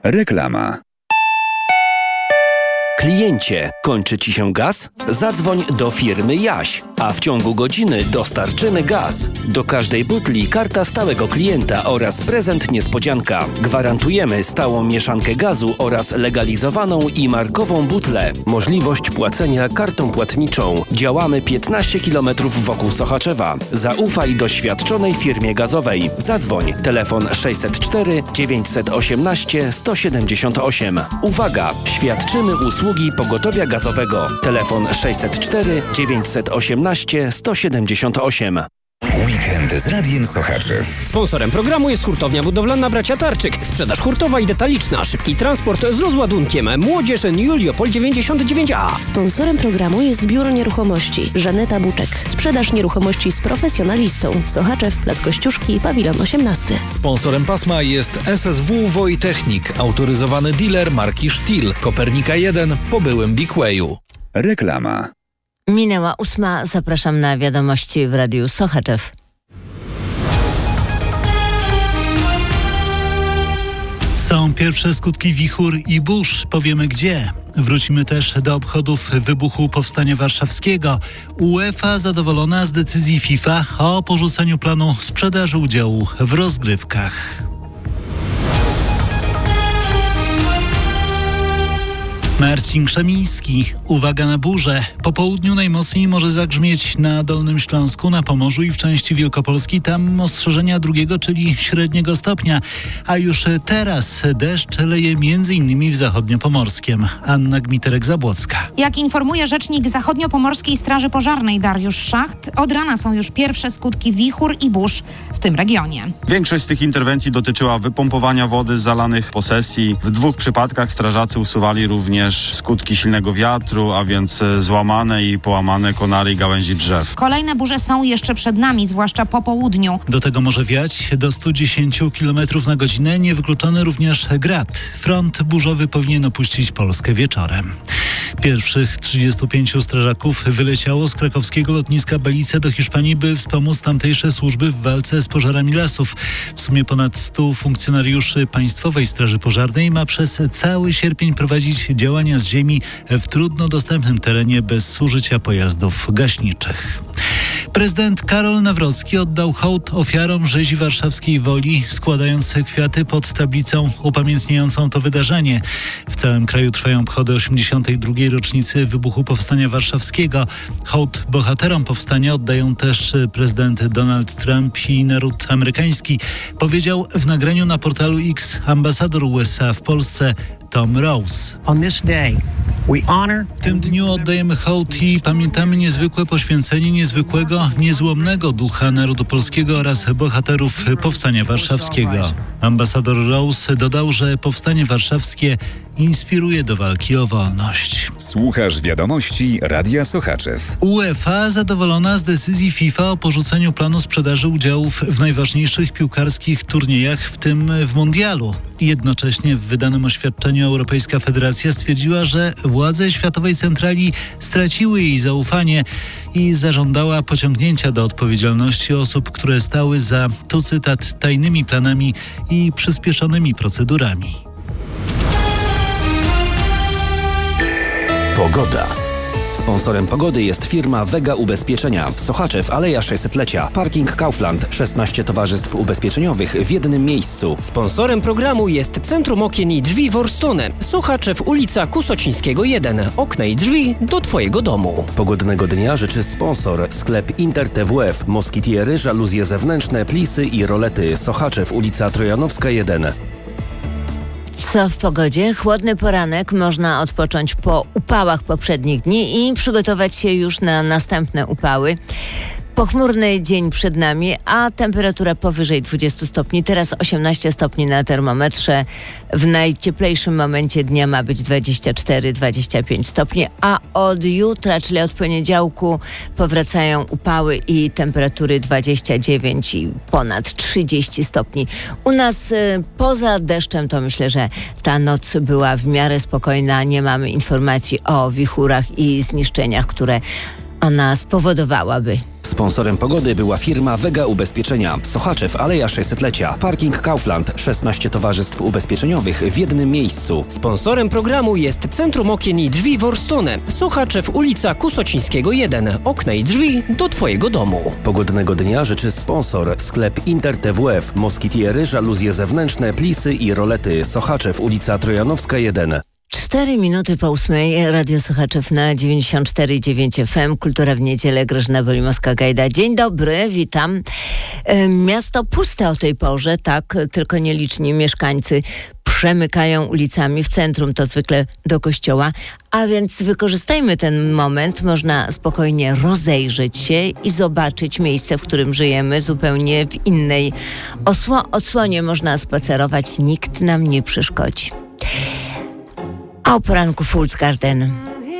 Reklama. Kliencie, kończy Ci się gaz? Zadzwoń do firmy Jaś, a w ciągu godziny dostarczymy gaz. Do każdej butli karta stałego klienta oraz prezent niespodzianka. Gwarantujemy stałą mieszankę gazu oraz legalizowaną i markową butlę. Możliwość płacenia kartą płatniczą. Działamy 15 km wokół Sochaczewa. Zaufaj doświadczonej firmie gazowej. Zadzwoń. Telefon 604 918 178. Uwaga! Świadczymy usługi pogotowia gazowego. Telefon 604 918 178. Weekend z Radiem Sochaczew. Sponsorem programu jest hurtownia budowlana Bracia Tarczyk. Sprzedaż hurtowa i detaliczna, szybki transport z rozładunkiem. Młodzież Juliopol 99A. Sponsorem programu jest Biuro Nieruchomości Żaneta Buczek. Sprzedaż nieruchomości z profesjonalistą. Sochaczew, Plac Kościuszki, Pawilon 18. Sponsorem pasma jest SSW Wojtechnik, autoryzowany dealer marki Stihl, Kopernika 1 po byłym Big Wayu. Reklama. Minęła 8. Zapraszam na wiadomości w Radiu Sochaczew. Są pierwsze skutki wichur i burz. Powiemy gdzie. Wrócimy też do obchodów wybuchu Powstania Warszawskiego. UEFA zadowolona z decyzji FIFA o porzuceniu planu sprzedaży udziału w rozgrywkach. Marcin Krzemiński. Uwaga na burzę. Po południu najmocniej może zagrzmieć na Dolnym Śląsku, na Pomorzu i w części Wielkopolski. Tam ostrzeżenia drugiego, czyli średniego stopnia. A już teraz deszcz leje m.in. w zachodniopomorskiem. Anna Gmiterek-Zabłocka. Jak informuje rzecznik Zachodniopomorskiej Straży Pożarnej Dariusz Szacht, od rana są już pierwsze skutki wichur i burz w tym regionie. Większość z tych interwencji dotyczyła wypompowania wody z zalanych posesji. W 2 przypadkach strażacy usuwali również skutki silnego wiatru, a więc złamane i połamane konary i gałęzi drzew. Kolejne burze są jeszcze przed nami, zwłaszcza po południu. Do tego może wiać do 110 km na godzinę. Niewykluczony również grad. Front burzowy powinien opuścić Polskę wieczorem. Pierwszych 35 strażaków wyleciało z krakowskiego lotniska Belice do Hiszpanii, by wspomóc tamtejsze służby w walce z pożarami lasów. W sumie ponad 100 funkcjonariuszy Państwowej Straży Pożarnej ma przez cały sierpień prowadzić działania z ziemi w trudno dostępnym terenie bez użycia pojazdów gaśniczych. Prezydent Karol Nawrocki oddał hołd ofiarom rzezi warszawskiej Woli, składając kwiaty pod tablicą upamiętniającą to wydarzenie. W całym kraju trwają obchody 82. rocznicy wybuchu Powstania Warszawskiego. Hołd bohaterom powstania oddają też prezydent Donald Trump i naród amerykański, powiedział w nagraniu na portalu X ambasador USA w Polsce Tom Rose. W tym dniu oddajemy hołd i pamiętamy niezwykłe poświęcenie niezwykłego, niezłomnego ducha narodu polskiego oraz bohaterów Powstania Warszawskiego. Ambasador Rose dodał, że Powstanie Warszawskie inspiruje do walki o wolność. Słuchasz wiadomości Radia Sochaczew. UEFA zadowolona z decyzji FIFA o porzuceniu planu sprzedaży udziałów w najważniejszych piłkarskich turniejach, w tym w mundialu. Jednocześnie w wydanym oświadczeniu Europejska Federacja stwierdziła, że władze Światowej Centrali straciły jej zaufanie i zażądała pociągnięcia do odpowiedzialności osób, które stały za, tu cytat, tajnymi planami i przyspieszonymi procedurami. Pogoda. Sponsorem pogody jest firma Vega Ubezpieczenia. Sochaczew, Aleja 600-lecia. Parking Kaufland. 16 towarzystw ubezpieczeniowych w jednym miejscu. Sponsorem programu jest Centrum Okien i Drzwi Worstone. Sochaczew, ulica Kusocińskiego 1. Okna i drzwi do Twojego domu. Pogodnego dnia życzy sponsor. Sklep Inter TWF. Moskitiery, żaluzje zewnętrzne, plisy i rolety. Sochaczew, ulica Trojanowska 1. Co w pogodzie? Chłodny poranek, można odpocząć po upałach poprzednich dni i przygotować się już na następne upały. Pochmurny dzień przed nami, a temperatura powyżej 20 stopni. Teraz 18 stopni na termometrze. W najcieplejszym momencie dnia ma być 24-25 stopni, a od jutra, czyli od poniedziałku, powracają upały i temperatury 29 i ponad 30 stopni. U nas poza deszczem to myślę, że ta noc była w miarę spokojna. Nie mamy informacji o wichurach i zniszczeniach, które ona spowodowałaby. Sponsorem pogody była firma Vega Ubezpieczenia. Sochaczew, Aleja 600-lecia. Parking Kaufland. 16 towarzystw ubezpieczeniowych w jednym miejscu. Sponsorem programu jest Centrum Okien i Drzwi Worstone. Sochaczew, ulica Kusocińskiego 1. Okna i drzwi do Twojego domu. Pogodnego dnia życzy sponsor. Sklep Inter TWF. Moskitiery, żaluzje zewnętrzne, plisy i rolety. Sochaczew, ulica Trojanowska 1. 4 minuty po 8. Radio Sochaczew na 94,9 FM. Kultura w niedzielę. Grażyna Bolimowska-Gajda. Dzień dobry, witam. Miasto puste o tej porze, tak, tylko nieliczni mieszkańcy przemykają ulicami. W centrum to zwykle do kościoła, a więc wykorzystajmy ten moment. Można spokojnie rozejrzeć się i zobaczyć miejsce, w którym żyjemy, zupełnie w innej odsłonie. Można spacerować, nikt nam nie przeszkodzi. A o poranku Fools Garden.